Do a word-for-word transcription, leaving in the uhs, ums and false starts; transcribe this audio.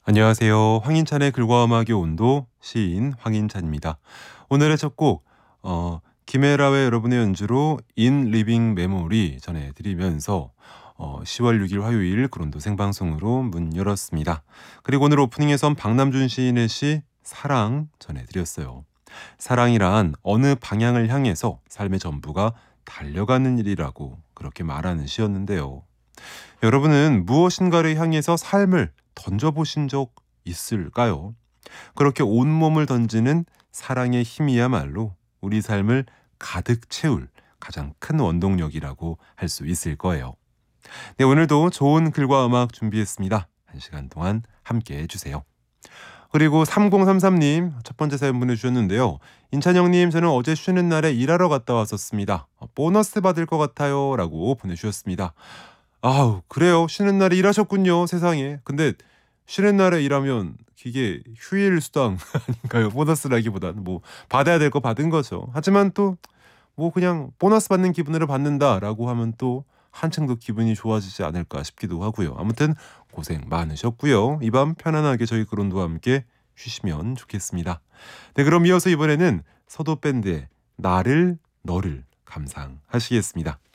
안녕하세요. 황인찬의 글과 음악의 온도 시인 황인찬입니다. 오늘의 첫 곡 어, 김애라의 여러분의 연주로 In Living Memory 전해드리면서 어, 시월 육일 화요일 그론도 생방송으로 문 열었습니다. 그리고 오늘 오프닝에선 박남준 시인의 시 사랑 전해드렸어요. 사랑이란 어느 방향을 향해서 삶의 전부가 달려가는 일이라고 그렇게 말하는 시였는데요. 여러분은 무엇인가를 향해서 삶을 던져보신 적 있을까요? 그렇게 온몸을 던지는 사랑의 힘이야말로 우리 삶을 가득 채울 가장 큰 원동력이라고 할 수 있을 거예요. 네, 오늘도 좋은 글과 음악 준비했습니다. 한 시간 동안 함께 해주세요. 그리고 삼공삼삼님 첫 번째 사연 보내주셨는데요. 인찬형님, 저는 어제 쉬는 날에 일하러 갔다 왔었습니다. 보너스 받을 것 같아요 라고 보내주셨습니다. 아우, 그래요. 쉬는 날에 일하셨군요. 세상에. 근데 쉬는 날에 일하면 이게 휴일 수당 아닌가요? 보너스라기보다는 뭐 받아야 될 거 받은 거죠. 하지만 또 뭐 그냥 보너스 받는 기분으로 받는다라고 하면 또 한층 더 기분이 좋아지지 않을까 싶기도 하고요. 아무튼 고생 많으셨고요. 이 밤 편안하게 저희 그론도와 함께 쉬시면 좋겠습니다. 네, 그럼 이어서 이번에는 서도 밴드의 나를 너를 감상하시겠습니다.